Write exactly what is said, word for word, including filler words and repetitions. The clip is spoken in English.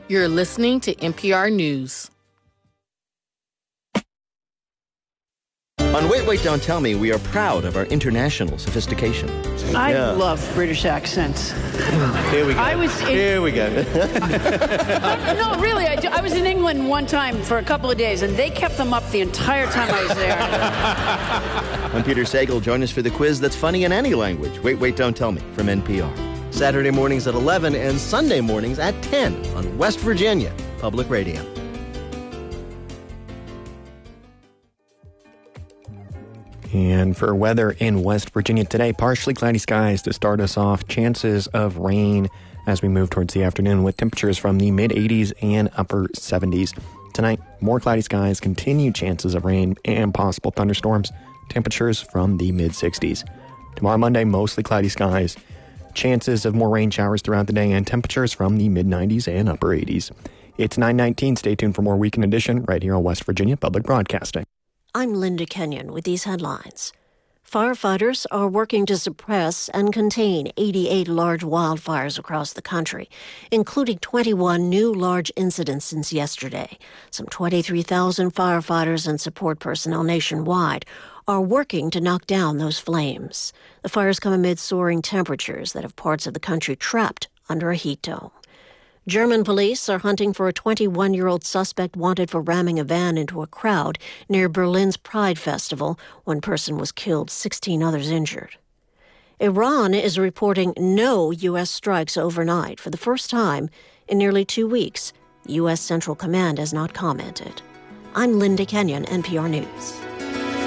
You're listening to N P R News. On Wait, Wait, Don't Tell Me, we are proud of our international sophistication. I Yeah. love British accents. Here we go. I was in- Here we go. No, really, I, do- I was in England one time for a couple of days, and they kept them up the entire time I was there. I'm Peter Sagal. Join us for the quiz that's funny in any language. Wait, Wait, Don't Tell Me from N P R. Saturday mornings at eleven and Sunday mornings at ten on West Virginia Public Radio. And for weather in West Virginia today, partially cloudy skies to start us off. Chances of rain as we move towards the afternoon with temperatures from the mid eighties and upper seventies. Tonight, more cloudy skies, continued chances of rain and possible thunderstorms. Temperatures from the mid sixties. Tomorrow, Monday, mostly cloudy skies. Chances of more rain showers throughout the day and temperatures from the mid nineties and upper eighties. It's nine nineteen. Stay tuned for more Weekend Edition right here on West Virginia Public Broadcasting. I'm Linda Kenyon with these headlines. Firefighters are working to suppress and contain eighty-eight large wildfires across the country, including twenty-one new large incidents since yesterday. Some twenty-three thousand firefighters and support personnel nationwide are working to knock down those flames. The fires come amid soaring temperatures that have parts of the country trapped under a heat dome. German police are hunting for a twenty-one-year-old suspect wanted for ramming a van into a crowd near Berlin's Pride Festival. One person was killed, sixteen others injured. Iran is reporting no U S strikes overnight for the first time in nearly two weeks. U S Central Command has not commented. I'm Linda Kenyon, N P R News.